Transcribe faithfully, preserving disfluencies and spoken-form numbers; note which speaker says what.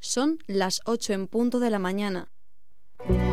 Speaker 1: Son las ocho en punto de la mañana.